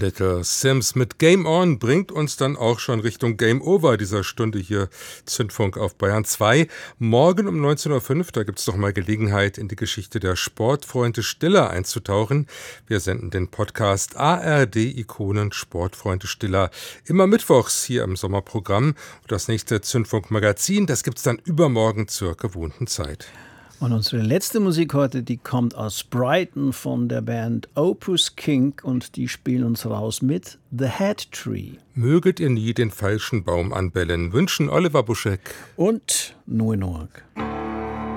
Little Sims mit Game On bringt uns dann auch schon Richtung Game Over dieser Stunde hier Zündfunk auf Bayern 2. Morgen um 19.05 Uhr, da gibt es doch mal Gelegenheit, in die Geschichte der Sportfreunde Stiller einzutauchen. Wir senden den Podcast ARD Ikonen Sportfreunde Stiller immer mittwochs hier im Sommerprogramm. Und das nächste Zündfunk-Magazin, das gibt es dann übermorgen zur gewohnten Zeit. Und unsere letzte Musik heute, die kommt aus Brighton von der Band Opus Kink und die spielen uns raus mit The Head Tree. Möget ihr nie den falschen Baum anbellen, wünschen Oliver Buschek und Noe Noack.